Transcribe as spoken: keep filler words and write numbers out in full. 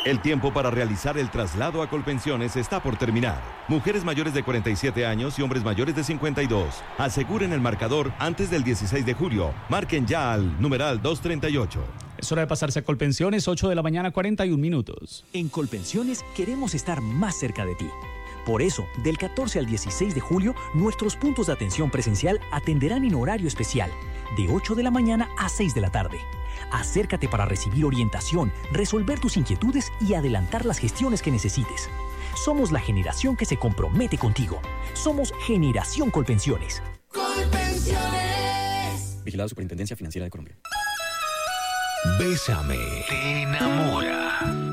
El tiempo para realizar el traslado a Colpensiones está por terminar. Mujeres mayores de cuarenta y siete años y hombres mayores de cincuenta y dos. Aseguren el marcador antes del dieciséis de julio. Marquen ya al numeral doscientos treinta y ocho. Es hora de pasarse a Colpensiones, ocho de la mañana, cuarenta y un minutos. En Colpensiones queremos estar más cerca de ti. Por eso, del catorce al dieciséis de julio, nuestros puntos de atención presencial atenderán en horario especial, de ocho de la mañana a seis de la tarde. Acércate para recibir orientación, resolver tus inquietudes y adelantar las gestiones que necesites. Somos la generación que se compromete contigo. Somos Generación Colpensiones. Colpensiones. Vigilado Superintendencia Financiera de Colombia. Bésame. Te enamora.